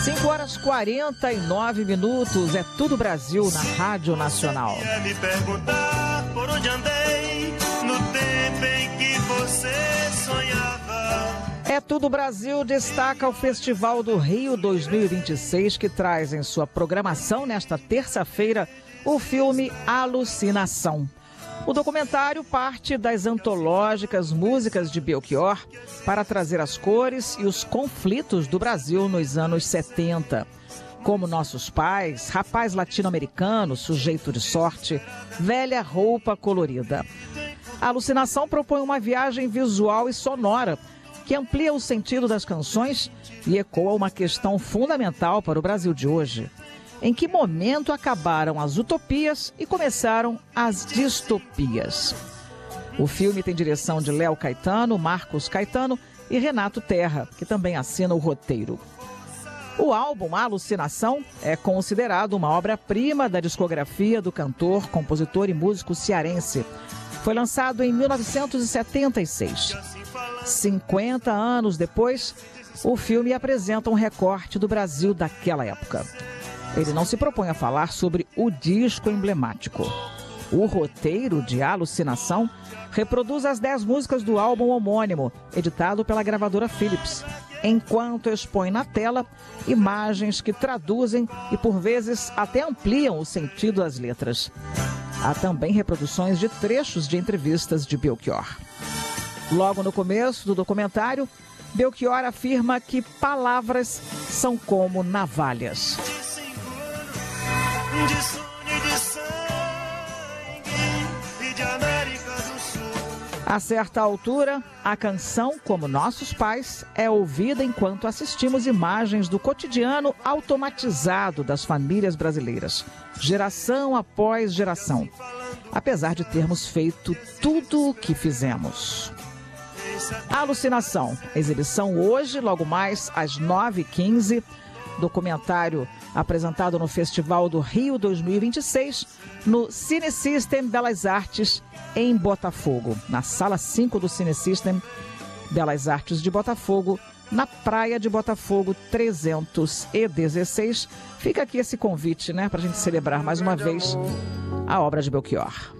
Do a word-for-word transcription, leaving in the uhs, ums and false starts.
cinco horas e quarenta e nove minutos, é Tudo Brasil na Rádio Nacional. Me perguntar por onde andei no tempo em que você sonhava. É Tudo Brasil destaca o Festival do Rio dois mil e vinte e seis, que traz em sua programação nesta terça-feira o filme Alucinação. O documentário parte das antológicas músicas de Belchior para trazer as cores e os conflitos do Brasil nos anos setenta. Como Nossos Pais, Rapaz Latino-Americano, Sujeito de Sorte, Velha Roupa Colorida. A Alucinação propõe uma viagem visual e sonora que amplia o sentido das canções e ecoa uma questão fundamental para o Brasil de hoje. Em que momento acabaram as utopias e começaram as distopias? O filme tem direção de Léo Caetano, Marcos Caetano e Renato Terra, que também assina o roteiro. O álbum Alucinação é considerado uma obra-prima da discografia do cantor, compositor e músico cearense. Foi lançado em mil novecentos e setenta e seis. cinquenta anos depois, o filme apresenta um recorte do Brasil daquela época. Ele não se propõe a falar sobre o disco emblemático. O roteiro de Alucinação reproduz as dez músicas do álbum homônimo, editado pela gravadora Philips, enquanto expõe na tela imagens que traduzem e, por vezes, até ampliam o sentido das letras. Há também reproduções de trechos de entrevistas de Belchior. Logo no começo do documentário, Belchior afirma que palavras são como navalhas. De sonho e de sangue e de América do Sul. A certa altura, a canção, como Nossos Pais, é ouvida enquanto assistimos imagens do cotidiano automatizado das famílias brasileiras, geração após geração, apesar de termos feito tudo o que fizemos. Alucinação, exibição hoje, logo mais às nove e quinze, documentário apresentado no Festival do Rio dois mil e vinte e seis, no Cine System Belas Artes, em Botafogo, na Sala cinco do Cine System Belas Artes de Botafogo, na Praia de Botafogo trezentos e dezesseis. Fica aqui esse convite, né, para a gente celebrar mais uma vez a obra de Belchior.